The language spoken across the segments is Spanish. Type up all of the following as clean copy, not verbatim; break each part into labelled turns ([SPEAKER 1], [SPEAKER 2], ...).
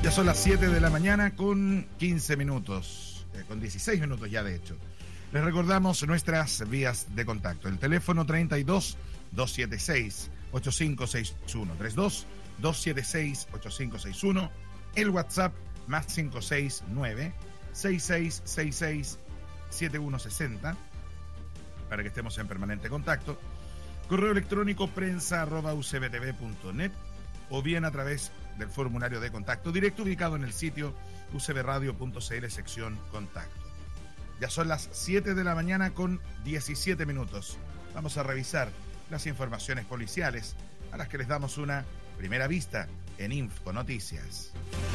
[SPEAKER 1] Ya son las 7 de la mañana con 15 minutos, con 16 minutos ya de hecho. Les recordamos nuestras vías de contacto. El teléfono 32-276-8561, 32-276-8561. El WhatsApp más 569-6666-7160 para que estemos en permanente contacto. Correo electrónico prensa@ucbtv.net o bien a través del formulario de contacto directo ubicado en el sitio ucbradio.cl sección contacto. Ya son las 7 de la mañana con 17 minutos. Vamos a revisar las informaciones policiales a las que les damos una primera vista en Info Noticias.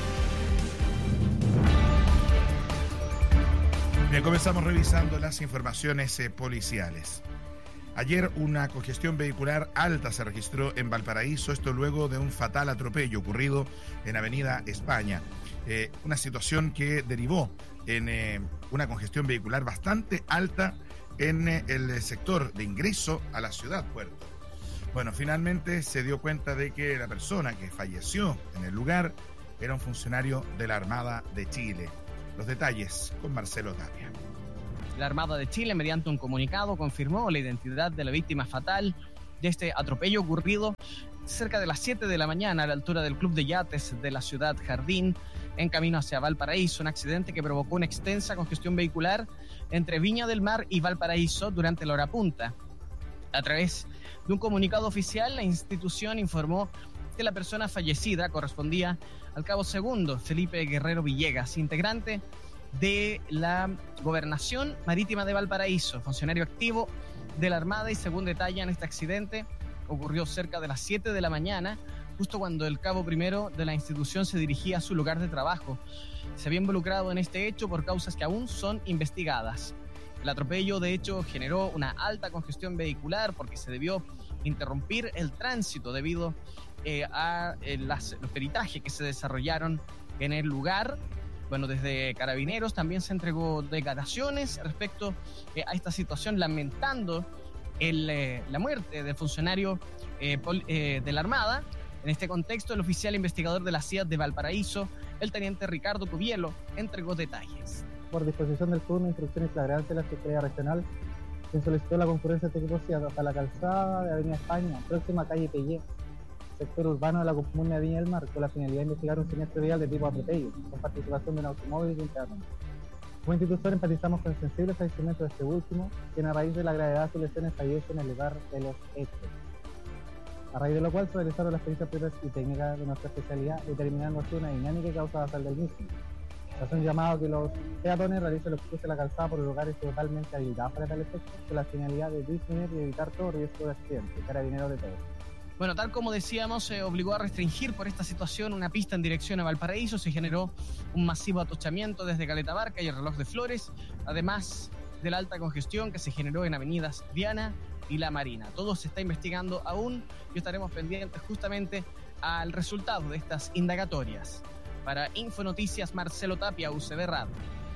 [SPEAKER 1] Bien, comenzamos revisando las informaciones policiales. Ayer una congestión vehicular alta se registró en Valparaíso, esto luego de un fatal atropello ocurrido en Avenida España. Una situación que derivó en una congestión vehicular bastante alta en el sector de ingreso a la ciudad puerto. Bueno, finalmente se dio cuenta de que la persona que falleció en el lugar era un funcionario de la Armada de Chile. Los detalles con Marcelo Tapia.
[SPEAKER 2] La Armada de Chile, mediante un comunicado, confirmó la identidad de la víctima fatal de este atropello ocurrido cerca de las 7 de la mañana a la altura del Club de Yates de la ciudad Jardín, en camino hacia Valparaíso. Un accidente que provocó una extensa congestión vehicular entre Viña del Mar y Valparaíso durante la hora punta. A través de un comunicado oficial, la institución informó que la persona fallecida correspondía al cabo segundo Felipe Guerrero Villegas, integrante de la Gobernación Marítima de Valparaíso, funcionario activo de la Armada, y según detallan, este accidente ocurrió cerca de las 7 de la mañana, justo cuando el cabo primero de la institución se dirigía a su lugar de trabajo. Se había involucrado en este hecho por causas que aún son investigadas. El atropello, de hecho, generó una alta congestión vehicular porque se debió interrumpir el tránsito debido a los peritajes que se desarrollaron en el lugar. Bueno, desde Carabineros también se entregó declaraciones respecto a esta situación, lamentando la muerte del funcionario de la Armada. En este contexto, el oficial investigador de la CIAD de Valparaíso, el teniente Ricardo Cubielo, entregó detalles.
[SPEAKER 3] Por disposición del turno, instrucciones flagrantes de la Fiscalía Regional, quien solicitó la concurrencia de equipos CIAD hasta la calzada de Avenida España, próxima a calle Pellé, sector urbano de la comuna de Viña del Mar, con la finalidad de investigar un siniestro vial de tipo atropello, con participación de un automóvil y de un peatón. Como institución empatizamos con el sensible fallecimiento de este último, quien a raíz de la gravedad de sus lesiones fallece en el lugar de los hechos. A raíz de lo cual se realizaron las pericias previas y técnicas de nuestra especialidad, determinando así una dinámica y causa basal del mismo. Hace un llamado a que los peatones realicen los cruces de la calzada por lugares totalmente habilitados para tal efecto, con la finalidad de disminuir y evitar todo riesgo de accidente. Carabineros de todo.
[SPEAKER 2] Bueno, tal como decíamos, se obligó a restringir por esta situación una pista en dirección a Valparaíso. Se generó un masivo atochamiento desde Caleta Barca y el Reloj de Flores, además de la alta congestión que se generó en avenidas Viana y La Marina. Todo se está investigando aún y estaremos pendientes justamente al resultado de estas indagatorias. Para Info Noticias, Marcelo Tapia, UCB Radio.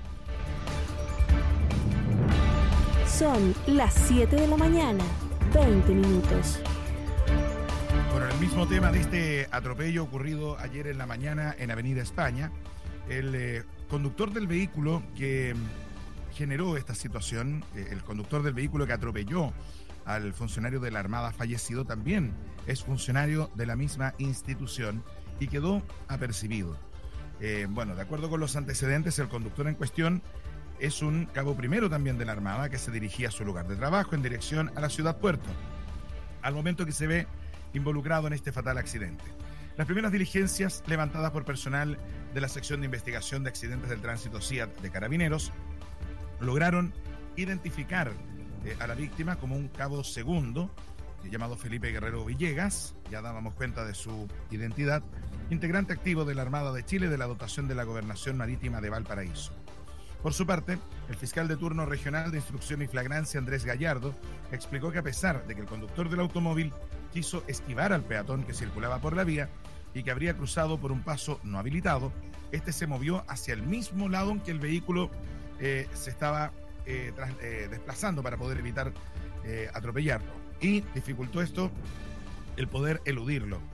[SPEAKER 4] Son las 7 de la mañana, 20 minutos.
[SPEAKER 1] Bueno, el mismo tema de este atropello ocurrido ayer en la mañana en Avenida España, el conductor del vehículo que generó esta situación, el conductor del vehículo que atropelló al funcionario de la Armada fallecido, también es funcionario de la misma institución y quedó apercibido. Bueno, de acuerdo con los antecedentes, el conductor en cuestión es un cabo primero también de la Armada que se dirigía a su lugar de trabajo en dirección a la ciudad puerto, al momento que se ve involucrado en este fatal accidente. Las primeras diligencias levantadas por personal de la sección de investigación de accidentes del tránsito CIAD de Carabineros lograron identificar a la víctima como un cabo segundo llamado Felipe Guerrero Villegas, ya dábamos cuenta de su identidad, integrante activo de la Armada de Chile de la dotación de la Gobernación Marítima de Valparaíso. Por su parte, el fiscal de turno regional de instrucción y flagrancia, Andrés Gallardo, explicó que a pesar de que el conductor del automóvil quiso esquivar al peatón que circulaba por la vía y que habría cruzado por un paso no habilitado, este se movió hacia el mismo lado en que el vehículo se estaba desplazando para poder evitar atropellarlo, y dificultó esto el poder eludirlo.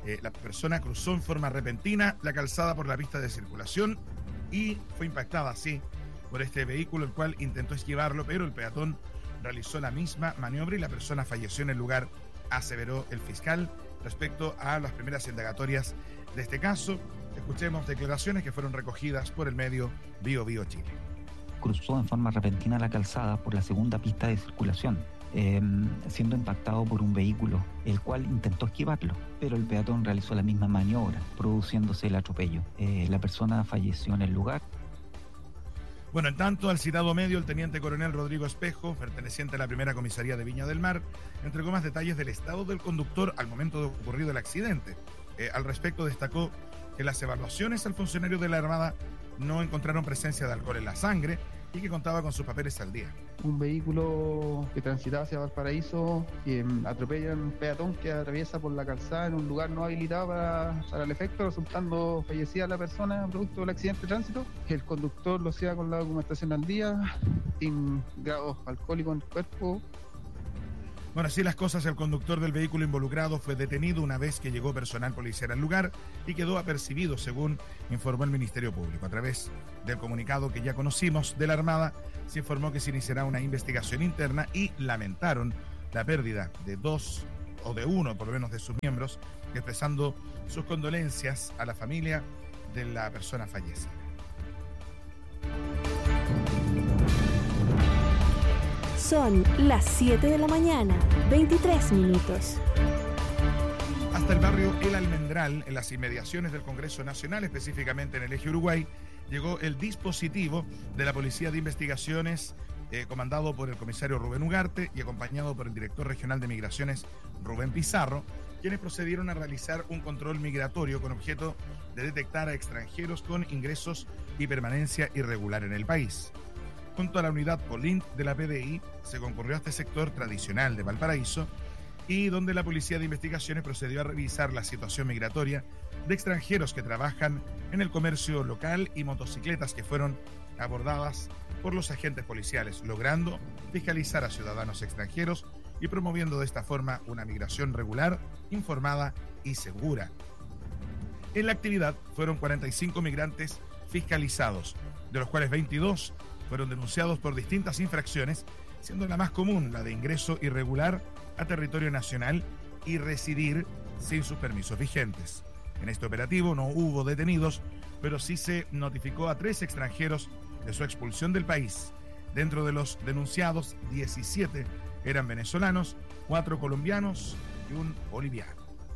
[SPEAKER 1] La persona cruzó en forma repentina la calzada por la pista de circulación y fue impactada así por este vehículo, el cual intentó esquivarlo, pero el peatón realizó la misma maniobra y la persona falleció en el lugar, aseveró el fiscal. Respecto a las primeras indagatorias de este caso, escuchemos declaraciones que fueron recogidas por el medio Bio Bio Chile.
[SPEAKER 5] Cruzó en forma repentina la calzada por la segunda pista de circulación, siendo impactado por un vehículo, el cual intentó esquivarlo, pero el peatón realizó la misma maniobra, produciéndose el atropello. La persona falleció en el lugar.
[SPEAKER 1] Bueno, en tanto, al citado medio, el teniente coronel Rodrigo Espejo, perteneciente a la primera comisaría de Viña del Mar, entregó más detalles del estado del conductor al momento de ocurrido el accidente. Al respecto, destacó que las evaluaciones al funcionario de la Armada no encontraron presencia de alcohol en la sangre y que contaba con sus papeles al día.
[SPEAKER 6] Un vehículo que transitaba hacia Valparaíso y atropella a un peatón que atraviesa por la calzada en un lugar no habilitado para el efecto, resultando fallecida la persona producto del accidente de tránsito. El conductor lo hacía con la documentación al día, sin grados alcohólicos en el cuerpo.
[SPEAKER 1] Bueno, así las cosas, el conductor del vehículo involucrado fue detenido una vez que llegó personal policial al lugar y quedó apercibido, según informó el Ministerio Público. A través del comunicado que ya conocimos de la Armada, se informó que se iniciará una investigación interna y lamentaron la pérdida de dos, o de uno por lo menos de sus miembros, expresando sus condolencias a la familia de la persona fallecida.
[SPEAKER 4] Son las 7 de la mañana, 23 minutos.
[SPEAKER 1] Hasta el barrio El Almendral, en las inmediaciones del Congreso Nacional, específicamente en el eje Uruguay, llegó el dispositivo de la Policía de Investigaciones, comandado por el comisario Rubén Ugarte y acompañado por el director regional de Migraciones, Rubén Pizarro, quienes procedieron a realizar un control migratorio con objeto de detectar a extranjeros con ingresos y permanencia irregular en el país. Junto a la unidad Polint de la PDI, se concurrió a este sector tradicional de Valparaíso y donde la Policía de Investigaciones procedió a revisar la situación migratoria de extranjeros que trabajan en el comercio local y motocicletas que fueron abordadas por los agentes policiales, logrando fiscalizar a ciudadanos extranjeros y promoviendo de esta forma una migración regular, informada y segura. En la actividad fueron 45 migrantes fiscalizados, de los cuales 22 fueron denunciados por distintas infracciones, siendo la más común la de ingreso irregular a territorio nacional y residir sin sus permisos vigentes. En este operativo no hubo detenidos, pero sí se notificó a 3 extranjeros de su expulsión del país. Dentro de los denunciados, 17 eran venezolanos, 4 colombianos y 1 boliviano.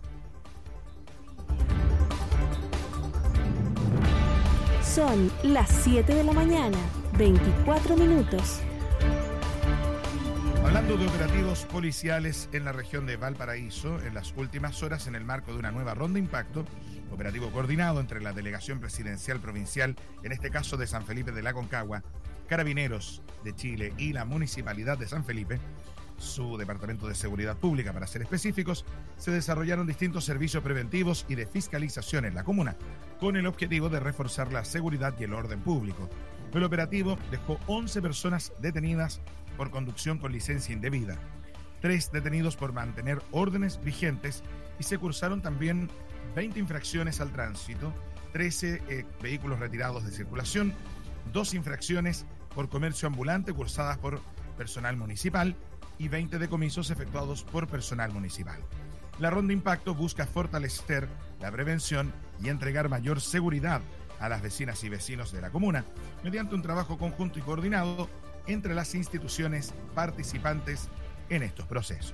[SPEAKER 4] Son las 7 de la mañana, 24 minutos.
[SPEAKER 1] Hablando de operativos policiales en la región de Valparaíso, en las últimas horas, en el marco de una nueva ronda impacto, operativo coordinado entre la Delegación Presidencial Provincial, en este caso de San Felipe de la Aconcagua, Carabineros de Chile y la Municipalidad de San Felipe, su Departamento de Seguridad Pública para ser específicos, se desarrollaron distintos servicios preventivos y de fiscalización en la comuna, con el objetivo de reforzar la seguridad y el orden público. El operativo dejó 11 personas detenidas por conducción con licencia indebida, 3 detenidos por mantener órdenes vigentes y se cursaron también 20 infracciones al tránsito, 13 vehículos retirados de circulación, 2 infracciones por comercio ambulante cursadas por personal municipal y 20 decomisos efectuados por personal municipal. La ronda impacto busca fortalecer la prevención y entregar mayor seguridad a las vecinas y vecinos de la comuna mediante un trabajo conjunto y coordinado entre las instituciones participantes en estos procesos.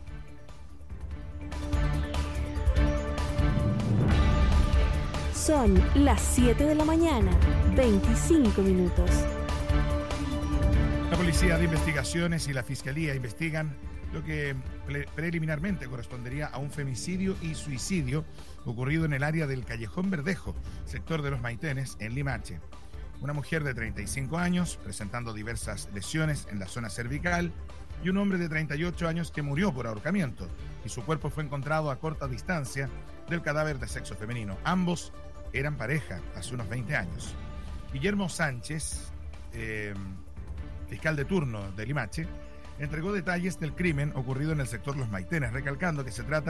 [SPEAKER 4] Son las 7 de la mañana, 25 minutos.
[SPEAKER 1] La Policía de Investigaciones y la Fiscalía investigan lo que preliminarmente correspondería a un femicidio y suicidio ocurrido en el área del Callejón Verdejo, sector de Los Maitenes, en Limache. Una mujer de 35 años, presentando diversas lesiones en la zona cervical, y un hombre de 38 años que murió por ahorcamiento, y su cuerpo fue encontrado a corta distancia del cadáver de sexo femenino. Ambos eran pareja hace unos 20 años. Guillermo Sánchez, fiscal de turno de Limache, entregó detalles del crimen ocurrido en el sector Los Maitenes, recalcando que se trata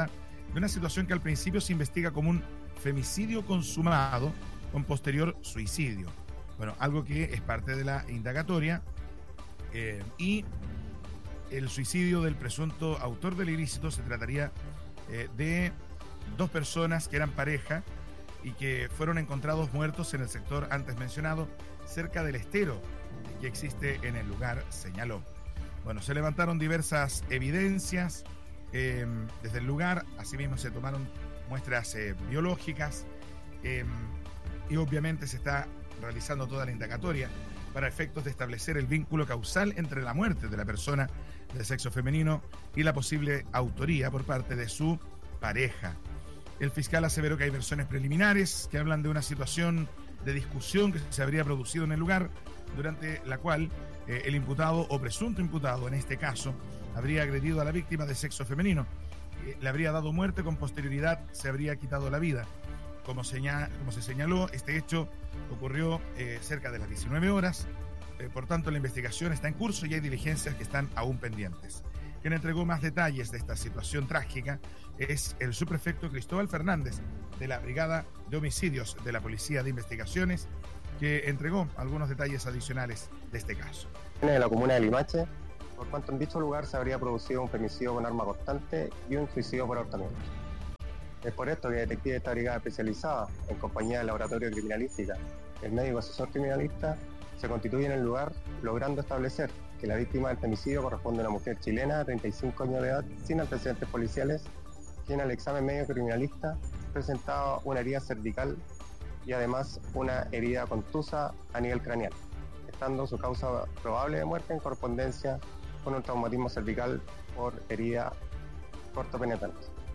[SPEAKER 1] de una situación que al principio se investiga como un femicidio consumado con posterior suicidio. Bueno, algo que es parte de la indagatoria, y el suicidio del presunto autor del ilícito se trataría de dos personas que eran pareja y que fueron encontrados muertos en el sector antes mencionado, cerca del estero que existe en el lugar, señaló. Bueno, se levantaron diversas evidencias desde el lugar, asimismo se tomaron muestras biológicas, y obviamente se está realizando toda la indagatoria para efectos de establecer el vínculo causal entre la muerte de la persona de sexo femenino y la posible autoría por parte de su pareja. El fiscal aseveró que hay versiones preliminares que hablan de una situación de discusión que se habría producido en el lugar, durante la cual el imputado o presunto imputado, en este caso, habría agredido a la víctima de sexo femenino, le habría dado muerte, con posterioridad se habría quitado la vida. Como se señaló, este hecho ocurrió cerca de las 19 horas, por tanto la investigación está en curso y hay diligencias que están aún pendientes. Quien entregó más detalles de esta situación trágica es el subprefecto Cristóbal Fernández, de la Brigada de Homicidios de la Policía de Investigaciones, que entregó algunos detalles adicionales de este caso.
[SPEAKER 7] En la comuna de Limache, por cuanto en dicho lugar se habría producido un femicidio con arma cortante y un suicidio por ahorcamiento. Es por esto que detectives de esta brigada especializada, en compañía del Laboratorio de Criminalística, el médico asesor criminalista, se constituyen en el lugar, logrando establecer que la víctima del femicidio corresponde a una mujer chilena de 35 años de edad, sin antecedentes policiales, quien al examen médico criminalista presentaba una herida cervical y además una herida contusa a nivel craneal, estando su causa probable de muerte en correspondencia con un traumatismo cervical por herida cortopenetrante.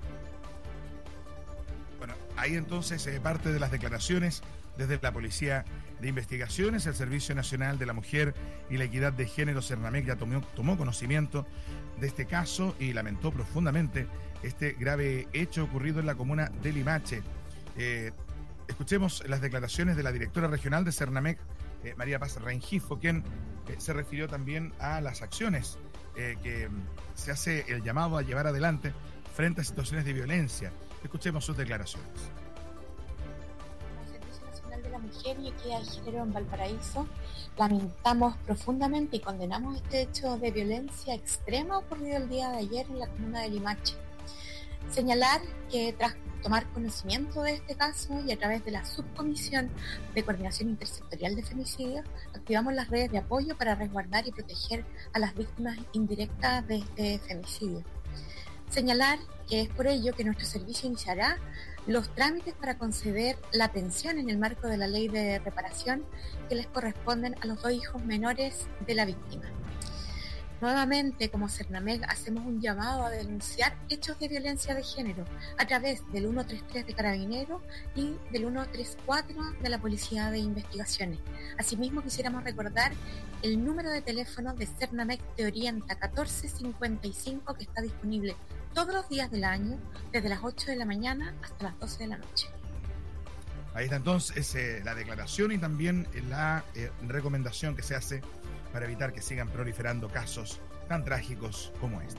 [SPEAKER 1] Bueno, ahí entonces parte de las declaraciones desde la Policía de Investigaciones. El Servicio Nacional de la Mujer y la Equidad de Género, Cernamec, ya tomó conocimiento de este caso y lamentó profundamente este grave hecho ocurrido en la comuna de Limache. Escuchemos las declaraciones de la directora regional de Cernamec, María Paz Rengifo, quien se refirió también a las acciones que se hace el llamado a llevar adelante frente a situaciones de violencia. Escuchemos sus declaraciones.
[SPEAKER 8] Como Servicio Nacional de la Mujer y Equidad de Género en Valparaíso, lamentamos profundamente y condenamos este hecho de violencia extrema ocurrido el día de ayer en la comuna de Limache. Señalar que tras tomar conocimiento de este caso y a través de la Subcomisión de Coordinación Intersectorial de Femicidios, activamos las redes de apoyo para resguardar y proteger a las víctimas indirectas de este femicidio. Señalar que es por ello que nuestro servicio iniciará los trámites para conceder la pensión en el marco de la ley de reparación que les corresponden a los dos hijos menores de la víctima. Nuevamente, como Cernamec, hacemos un llamado a denunciar hechos de violencia de género a través del 133 de Carabineros y del 134 de la Policía de Investigaciones. Asimismo, quisiéramos recordar el número de teléfono de Cernamec Te Orienta 1455, que está disponible todos los días del año, desde las 8 de la mañana hasta las 12 de la noche.
[SPEAKER 1] Ahí está entonces la declaración y también la recomendación que se hace para evitar que sigan proliferando casos tan trágicos como este.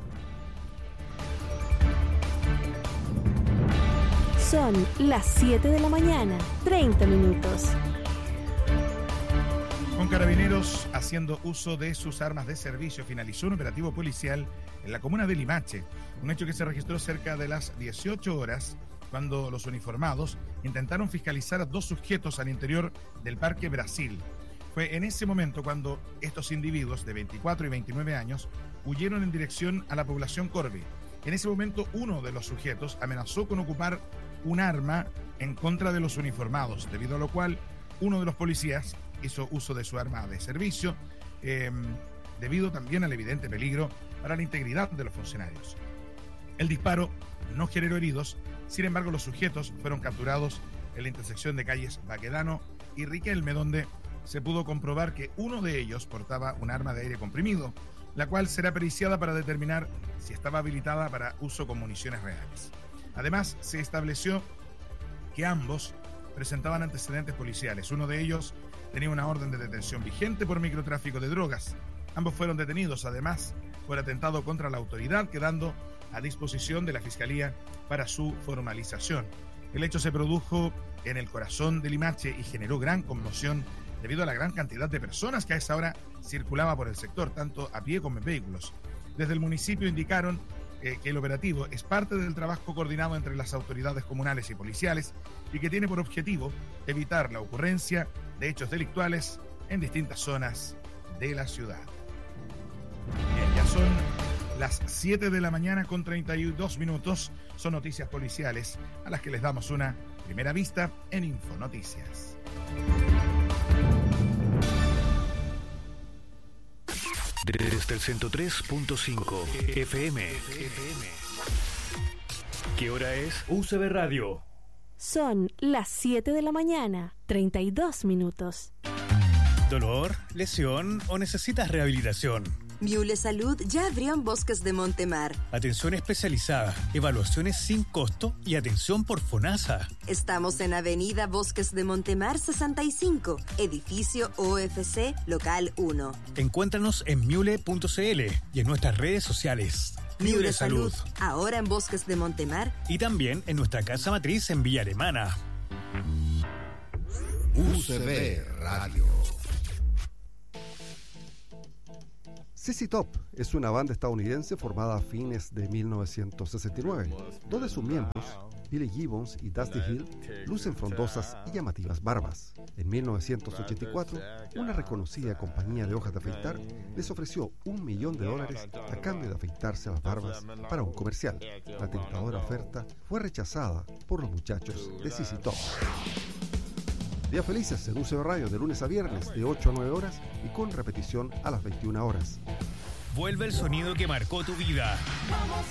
[SPEAKER 4] Son las 7 de la mañana, 30 minutos.
[SPEAKER 1] Con Carabineros haciendo uso de sus armas de servicio, finalizó un operativo policial en la comuna de Limache, un hecho que se registró cerca de las 18 horas, cuando los uniformados intentaron fiscalizar a dos sujetos al interior del Parque Brasil. Fue en ese momento cuando estos individuos de 24 y 29 años huyeron en dirección a la población Corvi. En ese momento, uno de los sujetos amenazó con ocupar un arma en contra de los uniformados, debido a lo cual uno de los policías hizo uso de su arma de servicio, debido también al evidente peligro para la integridad de los funcionarios. El disparo no generó heridos, sin embargo los sujetos fueron capturados en la intersección de calles Baquedano y Riquelme, donde se pudo comprobar que uno de ellos portaba un arma de aire comprimido, la cual será periciada para determinar si estaba habilitada para uso con municiones reales. Además, se estableció que ambos presentaban antecedentes policiales. Uno de ellos tenía una orden de detención vigente por microtráfico de drogas. Ambos fueron detenidos, además, por atentado contra la autoridad, quedando a disposición de la Fiscalía para su formalización. El hecho se produjo en el corazón de Limache y generó gran conmoción debido a la gran cantidad de personas que a esa hora circulaba por el sector, tanto a pie como en vehículos. Desde el municipio indicaron que el operativo es parte del trabajo coordinado entre las autoridades comunales y policiales y que tiene por objetivo evitar la ocurrencia de hechos delictuales en distintas zonas de la ciudad. Bien, ya son las 7 de la mañana con 32 minutos. Son noticias policiales a las que les damos una primera vista en Infonoticias.
[SPEAKER 9] Desde el 103.5 FM. ¿Qué hora es?
[SPEAKER 10] UCB Radio.
[SPEAKER 4] Son las 7 de la mañana, 32 minutos.
[SPEAKER 10] ¿Dolor, lesión o necesitas rehabilitación?
[SPEAKER 11] Miule Salud ya abrió en Bosques de Montemar.
[SPEAKER 10] Atención especializada, evaluaciones sin costo y atención por FONASA.
[SPEAKER 11] Estamos en Avenida Bosques de Montemar 65, edificio OFC, local 1.
[SPEAKER 10] Encuéntranos en miule.cl y en nuestras redes sociales.
[SPEAKER 11] Miule Salud, ahora en Bosques de Montemar.
[SPEAKER 10] Y también en nuestra casa matriz en Villa Alemana.
[SPEAKER 12] UCB Radio. ZZ Top es una banda estadounidense formada a fines de 1969. Dos de sus miembros, Billy Gibbons y Dusty Hill, lucen frondosas y llamativas barbas. En 1984, una reconocida compañía de hojas de afeitar les ofreció $1 millón a cambio de afeitarse las barbas para un comercial. La tentadora oferta fue rechazada por los muchachos de ZZ Top. Días felices en UCB Radio de lunes a viernes de 8 a 9 horas y con repetición a las 21 horas.
[SPEAKER 10] Vuelve el sonido que marcó tu vida.